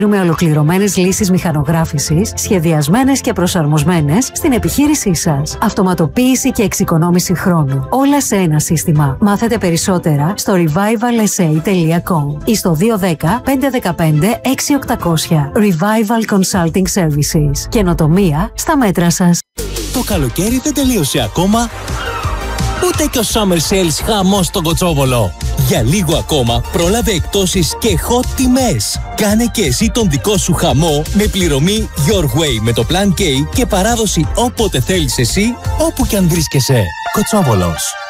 Με ολοκληρωμένες λύσεις μηχανογράφησης, σχεδιασμένες και προσαρμοσμένες στην επιχείρησή σας. Αυτοματοποίηση και εξοικονόμηση χρόνου. Όλα σε ένα σύστημα. Μάθετε περισσότερα στο revivalsa.com ή στο 210 515 6800. Revival Consulting Services. Καινοτομία στα μέτρα σας. Το καλοκαίρι δεν τελείωσε ακόμα. Ούτε και ο Summer Sales χαμός στον Κοτσόβολο. Για λίγο ακόμα πρόλαβε εκπτώσεις και hot τιμές. Κάνε και εσύ τον δικό σου χαμό με πληρωμή Your Way με το Plan K και παράδοση όποτε θέλεις εσύ, όπου κι αν βρίσκεσαι. Κοτσόβολος.